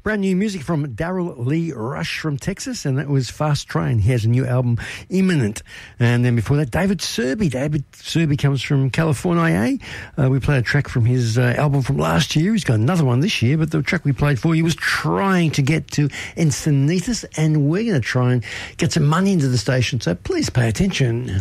Brand new music from Darryl Lee Rush from Texas, and that was Fast Train. He has a new album imminent. And then before that, David Serby. David Serby comes from California. We played a track from his album from last year. He's got another one this year, but the track we played for you was trying to get to Encinitas, and we're going to try and get some money into the station, so please pay attention.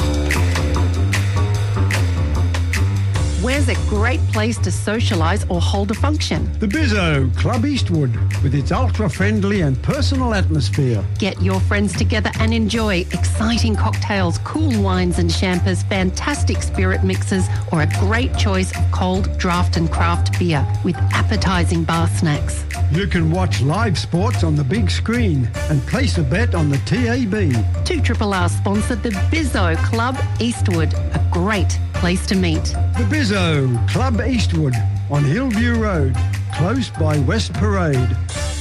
Where's a great place to socialise or hold a function? The Bizzo, Club Eastwood, with its ultra-friendly and personal atmosphere. Get your friends together and enjoy exciting cocktails, cool wines and champers, fantastic spirit mixes, or a great choice of cold draft and craft beer with appetising bar snacks. You can watch live sports on the big screen and place a bet on the TAB. 2RRR sponsored the Bizzo Club Eastwood, a great place to meet. The Bizzo, Club Eastwood, on Hillview Road, close by West Parade.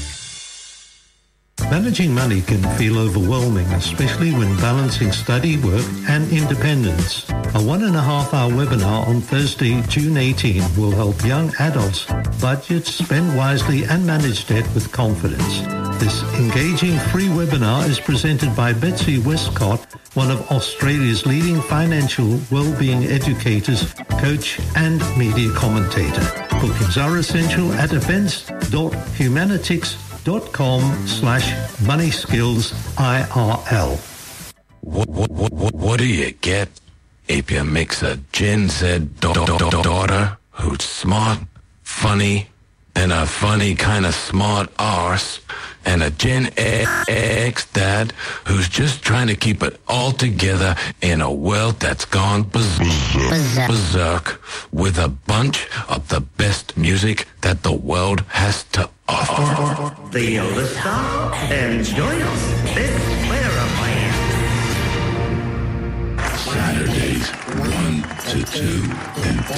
Managing money can feel overwhelming, especially when balancing study, work and independence. A 1.5-hour webinar on Thursday, June 18 will help young adults budget, spend wisely and manage debt with confidence. This engaging free webinar is presented by Betsy Westcott, one of Australia's leading financial well-being educators, coach and media commentator. Bookings are essential at events.humanitics.com/moneyskillsirl. What do you get if you mix a Gen Z daughter who's smart, funny, and a funny kind of smart arse, and a Gen X dad who's just trying to keep it all together in a world that's gone berserk with a bunch of the best music that the world has to offer? The listener, and join us this Caravan. Saturdays 1 to 2 and